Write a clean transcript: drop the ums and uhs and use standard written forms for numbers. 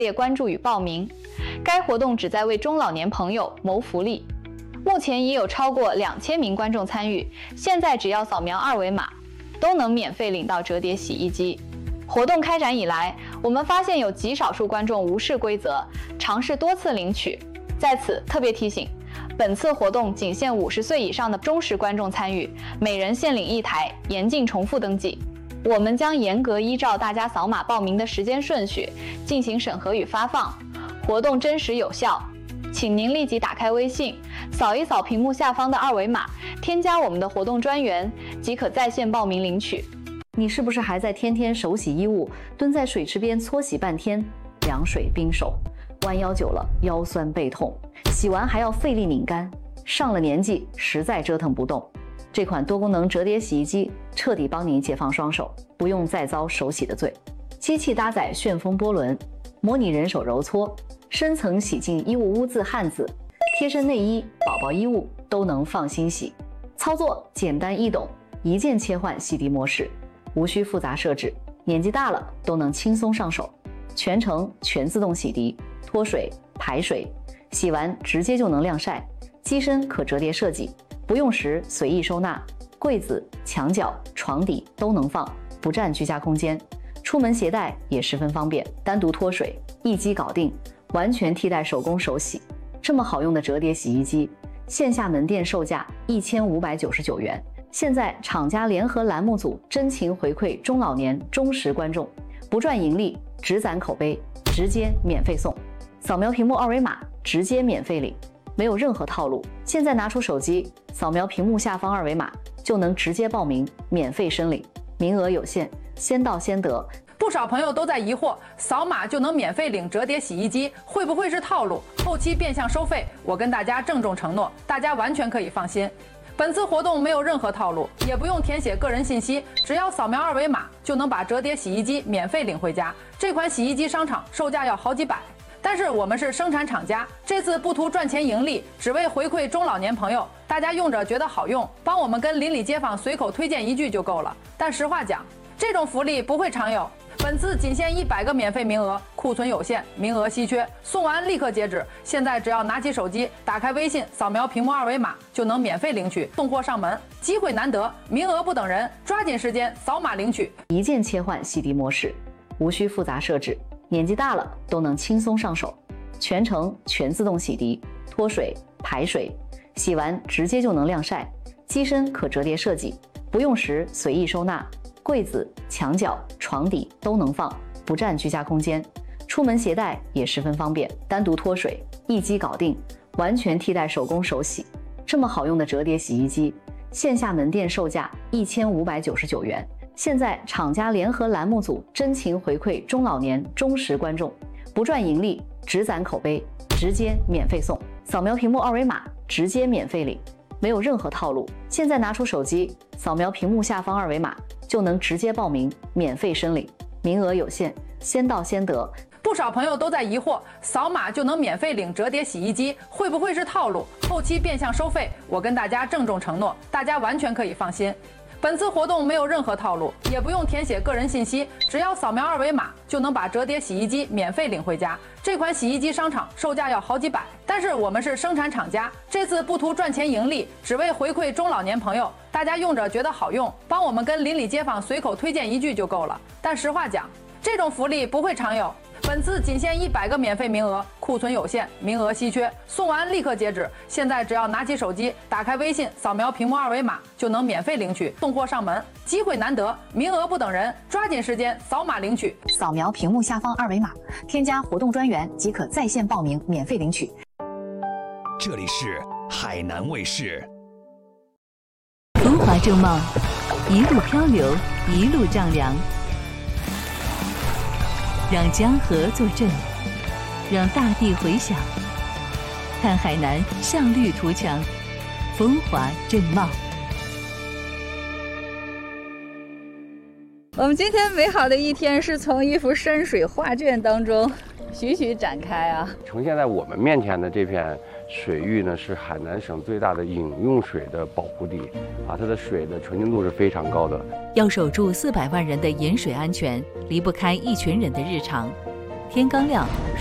烈关注与报名。该活动旨在为中老年朋友谋福利。目前已有超过2000名观众参与，现在只要扫描2维码，都能免费领到折叠洗衣机。活动开展以来，我们发现有极少数观众无视规则，尝试多次领取。在此特别提醒，本次活动仅限50岁以上的忠实观众参与，每人限领1台，严禁重复登记。我们将严格依照大家扫码报名的时间顺序进行审核与发放，活动真实有效。请您立即打开微信，扫一扫屏幕下方的2维码，添加我们的活动专员，即可在线报名领取。 你是不是还在天天手洗衣物，蹲在水池边搓洗半天，凉水冰手，弯腰久了腰酸背痛，洗完还要费力拧干，上了年纪实在折腾不动？这款多功能折叠洗衣机彻底帮你解放双手，不用再遭手洗的罪。机器搭载旋风波轮，模拟人手揉搓，深层洗净衣物污渍汗渍，贴身内衣、宝宝衣物都能放心洗。操作简单易懂，一键切换洗涤模式，无需复杂设置，年纪大了都能轻松上手。全程全自动洗涤，脱水、排水，洗完直接就能晾晒。机身可折叠设计，不用时随意收纳，柜子、墙角、床底都能放，不占居家空间。出门携带也十分方便，单独脱水，一机搞定，完全替代手工手洗。这么好用的折叠洗衣机，线下门店售价1599元。现在厂家联合栏目组真情回馈中老年忠实观众，不赚盈利，只攒口碑，直接免费送。扫描屏幕2维码，直接免费领，没有任何套路。现在拿出手机，扫描屏幕下方2维码，就能直接报名，免费申领，名额有限，先到先得。 不少朋友都在疑惑，扫码就能免费领折叠洗衣机，会不会是套路？后期变相收费？我跟大家郑重承诺，大家完全可以放心。本次活动没有任何套路，也不用填写个人信息，只要扫描2维码就能把折叠洗衣机免费领回家。这款洗衣机商场售价要好几百，但是我们是生产厂家，这次不图赚钱盈利，只为回馈中老年朋友。大家用着觉得好用，帮我们跟邻里街坊随口推荐一句就够了。但实话讲，这种福利不会常有。本次仅限100个免费名额，库存有限，名额稀缺，送完立刻截止。现在只要拿起手机，打开微信，扫描屏幕2维码，就能免费领取，送货上门。机会难得，名额不等人，抓紧时间扫码领取。 一键切换洗涤模式，无需复杂设置，年纪大了都能轻松上手。全程全自动洗涤，脱水、排水，洗完直接就能晾晒。机身可折叠设计，不用时随意收纳。柜子、墙角、床底都能放，不占居家空间。出门携带也十分方便，单独脱水，一机搞定，完全替代手工手洗。这么好用的折叠洗衣机，线下门店售价1599元。现在厂家联合栏目组真情回馈中老年忠实观众，不赚盈利，只攒口碑，直接免费送。扫描屏幕2维码，直接免费领，没有任何套路。现在拿出手机，扫描屏幕下方2维码，就能直接报名，免费申领，名额有限，先到先得。 不少朋友都在疑惑，扫码就能免费领折叠洗衣机，会不会是套路？后期变相收费？我跟大家郑重承诺，大家完全可以放心。本次活动没有任何套路，也不用填写个人信息，只要扫描2维码就能把折叠洗衣机免费领回家。这款洗衣机商场售价要好几百，但是我们是生产厂家，这次不图赚钱盈利，只为回馈中老年朋友。大家用着觉得好用，帮我们跟邻里街坊随口推荐一句就够了。但实话讲，这种福利不会常有。本次仅限100个免费名额，库存有限，名额稀缺，送完立刻截止。现在只要拿起手机，打开微信，扫描屏幕2维码，就能免费领取，送货上门。机会难得，名额不等人，抓紧时间扫码领取。 扫描屏幕下方2维码，添加活动专员即可在线报名，免费领取。 这里是海南卫视。 风华正茂，一路漂流，一路丈量。让江河作证，让大地回响。看海南向绿图强，风华正茂。 我们今天美好的一天是从一幅山水画卷当中徐徐展开啊！ 呈现在我们面前的这片水域呢，是海南省最大的饮用水的保护地啊，它的水的纯净度是非常高的。 要守住400万人的饮水安全，离不开一群人的日常。 天刚亮，